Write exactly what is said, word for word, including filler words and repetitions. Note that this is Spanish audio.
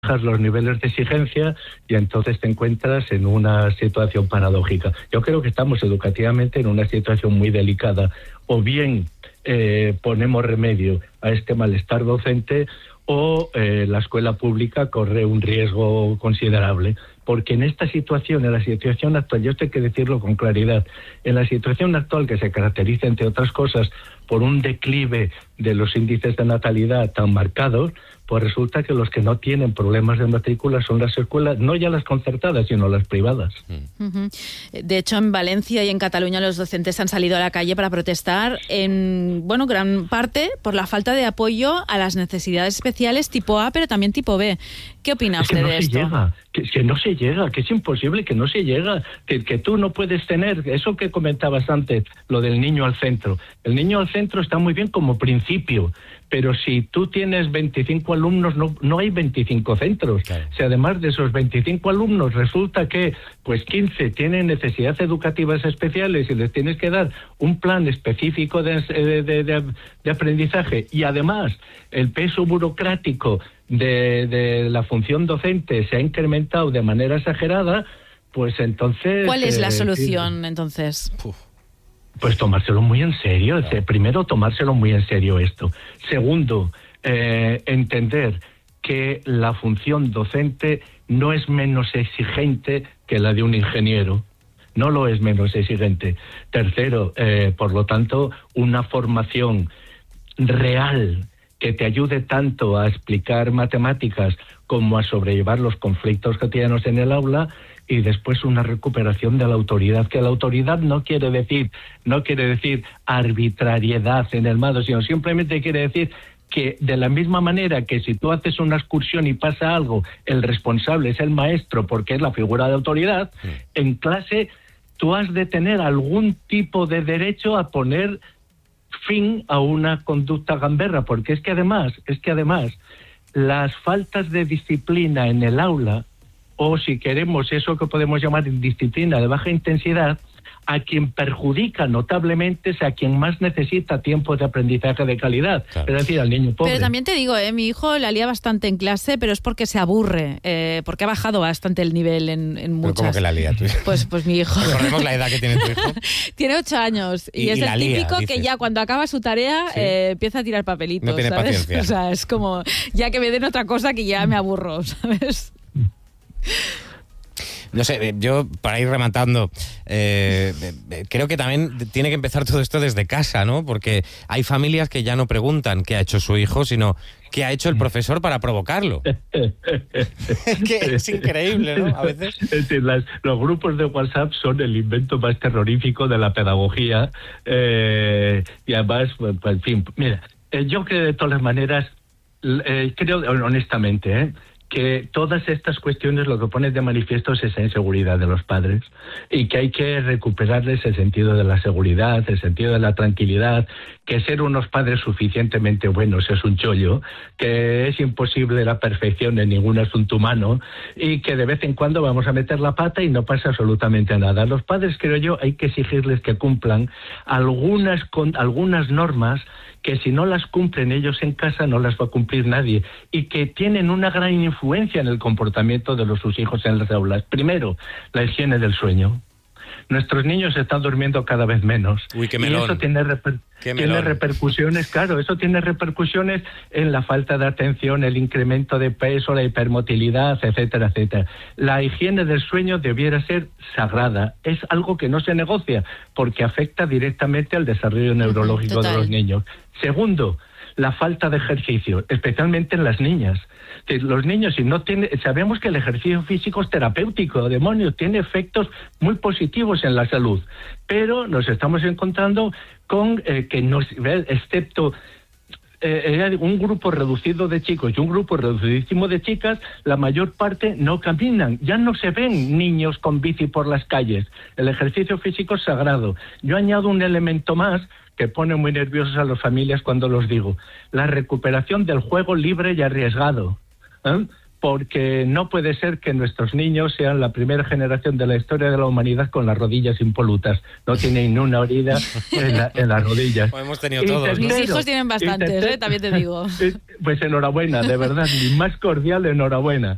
bajas los niveles de exigencia y entonces te encuentras en una situación paradójica. Yo creo que estamos educativamente en una situación muy delicada. O bien eh, ponemos remedio a este malestar docente o eh, la escuela pública corre un riesgo considerable. Porque en esta situación, en la situación actual, yo tengo que decirlo con claridad, en la situación actual que se caracteriza, entre otras cosas, por un declive de los índices de natalidad tan marcados, pues resulta que los que no tienen problemas de matrícula son las escuelas, no ya las concertadas, sino las privadas. Uh-huh. De hecho, en Valencia y en Cataluña los docentes han salido a la calle para protestar en, bueno, gran parte por la falta de apoyo a las necesidades especiales tipo A, pero también tipo B. ¿Qué opina usted es que no de se esto? Llega, que, que no se llega, que es imposible, que no se llega, que, que tú no puedes tener, eso que comentabas antes, lo del niño al centro. El niño al centro está muy bien como principio, pero si tú tienes veinticinco alumnos, no, no hay veinticinco centros. Claro. Si además de esos veinticinco alumnos resulta que pues quince tienen necesidades educativas especiales y les tienes que dar un plan específico de, de, de, de aprendizaje y además el peso burocrático de, de la función docente se ha incrementado de manera exagerada, pues entonces... ¿Cuál es la eh, solución, entonces? Uf. Pues tomárselo muy en serio. Claro. Primero, tomárselo muy en serio esto. Segundo, eh, entender que la función docente no es menos exigente que la de un ingeniero. No lo es menos exigente. Tercero, eh, por lo tanto, una formación real que te ayude tanto a explicar matemáticas como a sobrellevar los conflictos cotidianos en el aula. Y después una recuperación de la autoridad, que la autoridad no quiere decir, no quiere decir arbitrariedad en el mando, sino simplemente quiere decir que de la misma manera que si tú haces una excursión y pasa algo, el responsable es el maestro porque es la figura de autoridad, sí. En clase tú has de tener algún tipo de derecho a poner fin a una conducta gamberra, porque es que además, es que además las faltas de disciplina en el aula, o si queremos eso que podemos llamar indisciplina de baja intensidad, a quien perjudica notablemente es a quien más necesita tiempo de aprendizaje de calidad, claro. Es decir, al niño pobre. Pero también te digo, eh, mi hijo la lía bastante en clase, pero es porque se aburre, eh, porque ha bajado bastante el nivel en, en muchas. ¿Pero cómo que la lía tú? Pues, pues mi hijo. Recordemos la edad que tiene tu hijo. Tiene ocho años y, y es y el típico lía, que ya cuando acaba su tarea ¿sí? eh, empieza a tirar papelitos, no tiene ¿sabes? Paciencia. O sea, es como, ya que me den otra cosa que ya me aburro, ¿sabes? No sé, yo para ir rematando, eh, creo que también tiene que empezar todo esto desde casa, ¿no? Porque hay familias que ya no preguntan qué ha hecho su hijo, sino qué ha hecho el profesor para provocarlo. Es que es increíble, ¿no? A veces. Es decir, las, los grupos de WhatsApp son el invento más terrorífico de la pedagogía. Eh, y además, pues, en fin, mira, eh, yo creo de todas las maneras, eh, creo honestamente, ¿eh? que todas estas cuestiones lo que ponen de manifiesto es esa inseguridad de los padres y que hay que recuperarles el sentido de la seguridad, el sentido de la tranquilidad, que ser unos padres suficientemente buenos es un chollo, que es imposible la perfección en ningún asunto humano y que de vez en cuando vamos a meter la pata y no pasa absolutamente nada. Los padres, creo yo, hay que exigirles que cumplan algunas, con, algunas normas que si no las cumplen ellos en casa no las va a cumplir nadie y que tienen una gran influencia en el comportamiento de los, sus hijos en las aulas. Primero, la higiene del sueño. Nuestros niños están durmiendo cada vez menos. Uy, qué melón. Y eso tiene, reper- tiene repercusiones, claro, eso tiene repercusiones en la falta de atención, el incremento de peso, la hipermotilidad, etcétera, etcétera. La higiene del sueño debiera ser sagrada. Es algo que no se negocia porque afecta directamente al desarrollo neurológico Total. de los niños. Segundo, la falta de ejercicio, especialmente en las niñas. Los niños, si no tienen, sabemos que el ejercicio físico es terapéutico, demonios, tiene efectos muy positivos en la salud, pero nos estamos encontrando con eh, que, nos, excepto eh, un grupo reducido de chicos y un grupo reducidísimo de chicas, la mayor parte no caminan, ya no se ven niños con bici por las calles. El ejercicio físico es sagrado. Yo añado un elemento más que pone muy nerviosos a las familias cuando los digo: la recuperación del juego libre y arriesgado. ¿Eh? Porque no puede ser que nuestros niños sean la primera generación de la historia de la humanidad con las rodillas impolutas. No tienen ni una herida en, la, en las rodillas. Pues hemos tenido todos, tercero, ¿no? Mis hijos tienen bastantes, tercero, ¿eh? También te digo. Pues enhorabuena, de verdad, mi más cordial enhorabuena.